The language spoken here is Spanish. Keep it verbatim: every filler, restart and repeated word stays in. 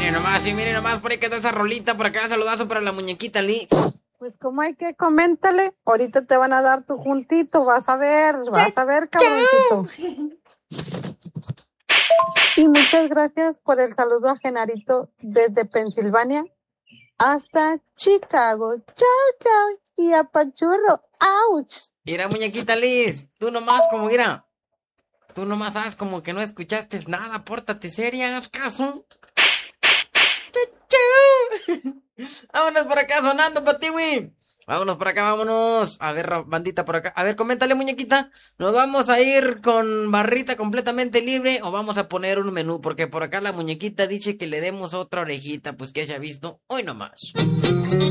Miren nomás, sí, miren nomás, por ahí quedó esa rolita, por acá saludazo para la muñequita Liz. Pues como hay que coméntale, ahorita te van a dar tu juntito, vas a ver, vas a ver, cabroncito. Y muchas gracias por el saludo a Genarito desde Pensilvania hasta Chicago. Chao, chao. Y a Pachurro, ouch. Mira, muñequita Liz, tú nomás como, mira, tú nomás sabes como que no escuchaste nada, pórtate seria, haz caso. Vámonos por acá sonando, Patiwi. Vámonos por acá, vámonos. A ver, bandita por acá. A ver, coméntale, muñequita. ¿Nos vamos a ir con barrita completamente libre o vamos a poner un menú? Porque por acá la muñequita dice que le demos otra orejita, pues que haya visto hoy nomás.